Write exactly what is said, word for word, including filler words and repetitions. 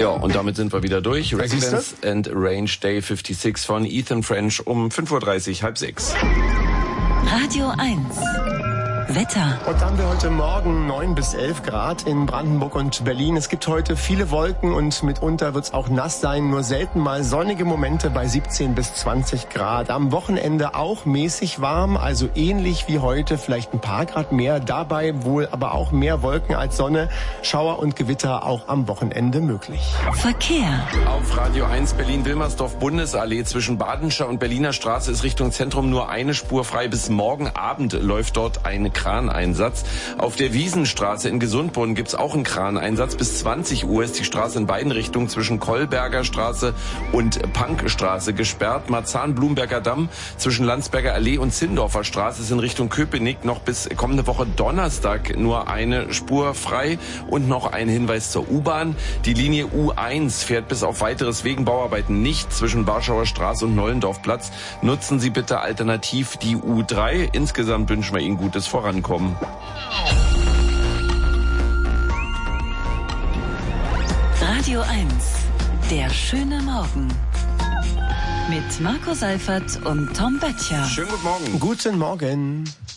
Ja, und damit sind wir wieder durch. Residence and Range Day fünfundsechzig von Ethan French um fünf Uhr dreißig, halb sechs. Radio eins. Wetter. Und dann haben wir heute Morgen neun bis elf Grad in Brandenburg und Berlin. Es gibt heute viele Wolken und mitunter wird es auch nass sein. Nur selten mal sonnige Momente bei siebzehn bis zwanzig Grad. Am Wochenende auch mäßig warm, also ähnlich wie heute, vielleicht ein paar Grad mehr. Dabei wohl aber auch mehr Wolken als Sonne. Schauer und Gewitter auch am Wochenende möglich. Verkehr. Auf Radio eins Berlin-Wilmersdorf Bundesallee zwischen Badenscher und Berliner Straße ist Richtung Zentrum nur eine Spur frei. Bis morgen Abend läuft dort ein Kraneinsatz. Auf der Wiesenstraße in Gesundbrunnen gibt's auch einen Kraneinsatz. Bis zwanzig Uhr ist die Straße in beiden Richtungen zwischen Kolberger Straße und Pankstraße gesperrt. Marzahn-Blumberger Damm zwischen Landsberger Allee und Zindorfer Straße ist in Richtung Köpenick noch bis kommende Woche Donnerstag nur eine Spur frei. Und noch ein Hinweis zur U-Bahn. Die Linie U eins fährt bis auf weiteres wegen Bauarbeiten nicht zwischen Warschauer Straße und Nollendorfplatz. Nutzen Sie bitte alternativ die U drei. Insgesamt wünschen wir Ihnen gutes Vorankommen. Radio eins. Der schöne Morgen. Mit Marco Seifert und Tom Böttcher. Schönen guten Morgen. Guten Morgen.